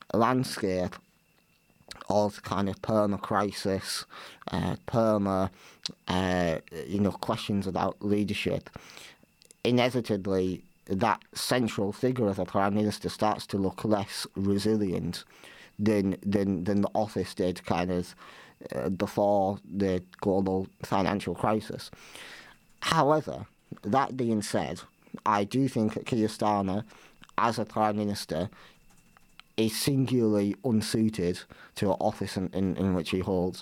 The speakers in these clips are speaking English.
landscape of kind of perma-crisis, questions about leadership, inevitably that central figure of a Prime Minister starts to look less resilient than the office did kind of before the global financial crisis. However, that being said, I do think that Keir Starmer, as a Prime Minister, is singularly unsuited to an office in which he holds.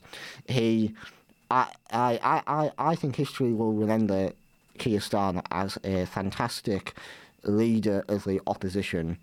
I think history will remember Keir Starmer as a fantastic leader of the opposition,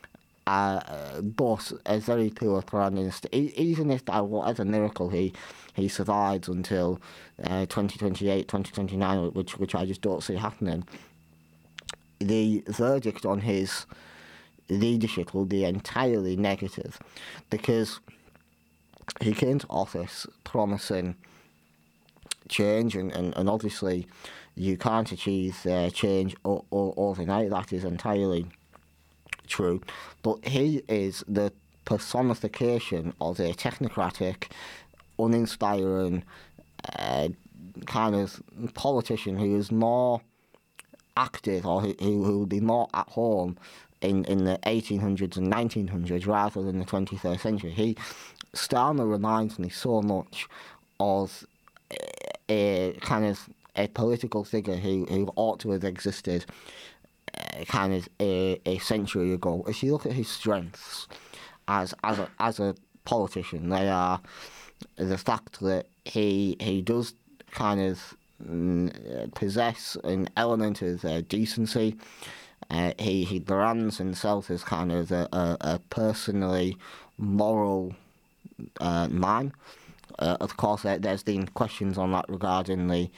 but a very poor Prime Minister. Even if by whatever miracle he survives until 2028, 2029, which I just don't see happening, the verdict on his leadership will be entirely negative, because he came to office promising change, and obviously you can't achieve change overnight. That is entirely true. But he is the personification of a technocratic, uninspiring kind of politician who is more active, or who will be more at home in the 1800s and 1900s rather than the 21st century. Starmer reminds me so much of a kind of a political figure who ought to have existed kind of a century ago. If you look at his strengths as a politician, they are the fact that he does kind of possess an element of decency. He brands himself as kind of a personally moral man. Of course, there's been questions on that regarding the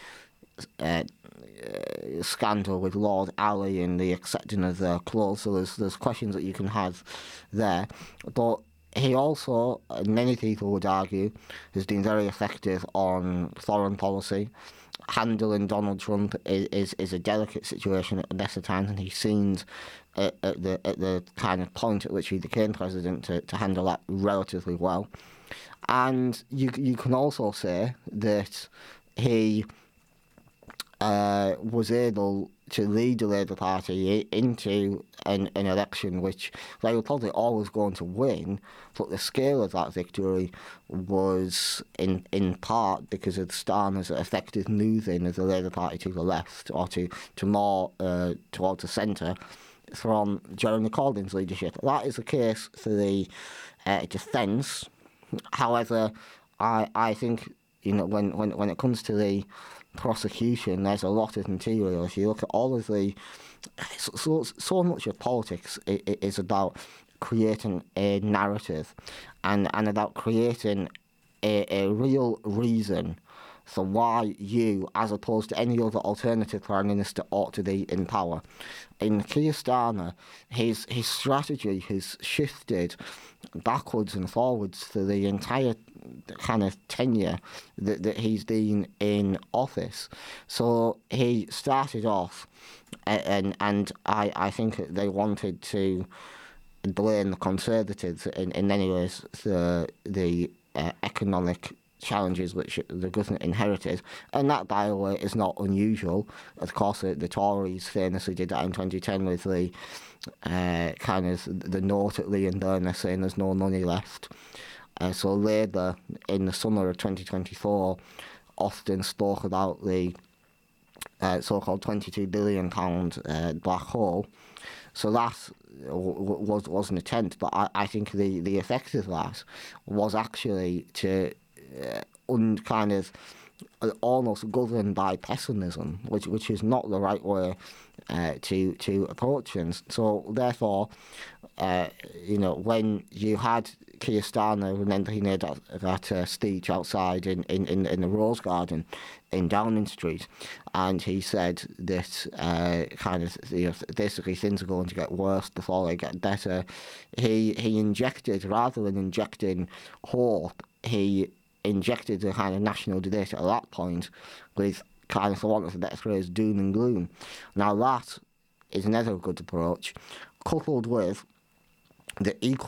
scandal with Lord Ali and the accepting of their clothes. So there's questions that you can have there. But he also, many people would argue, has been very effective on foreign policy. Handling Donald Trump is a delicate situation at the best of times, and he seemed at the kind of point at which he became president to handle that relatively well. And you can also say that he was able to lead the Labour Party into an election which they were probably always going to win, but the scale of that victory was in part because of Starmer's effective moving of the Labour Party to the left, or to more towards the centre, from Jeremy Corbyn's leadership. That is the case for the defence. However, I think, when it comes to the prosecution, there's a lot of material. If you look at all of the... So much of politics is about creating a narrative and about creating a real reason for why you, as opposed to any other alternative Prime Minister, ought to be in power. In Keir Starmer, his strategy has shifted backwards and forwards for the entire kind of tenure that he's been in office. So he started off, and I think they wanted to blame the Conservatives in many ways for the economic challenges which the government inherited, and that, by the way, is not unusual. Of course, the Tories famously did that in 2010 with the kind of the note at Lee and Burnley saying there's no money left. So Labour, in the summer of 2024, often spoke about the so-called £22 billion black hole. So that was an attempt, but I think the effect of that was actually to kind of almost governed by pessimism, which is not the right way to approach things. So therefore, when you had Keir Starmer, remember he made that speech outside in the Rose Garden in Downing Street, and he said that basically things are going to get worse before they get better. He injected, rather than injecting hope, he injected a kind of national debate at that point with kind of, for want of a better phrase, doom and gloom. Now that is never a good approach, coupled with the equal